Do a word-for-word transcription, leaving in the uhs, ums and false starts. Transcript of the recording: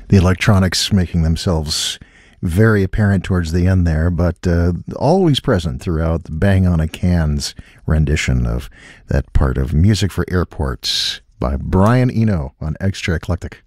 The electronics making themselves very apparent towards the end there, but uh, always present throughout the Bang on a Can's rendition of that part of Music for Airports by Brian Eno on Extra Eclectic.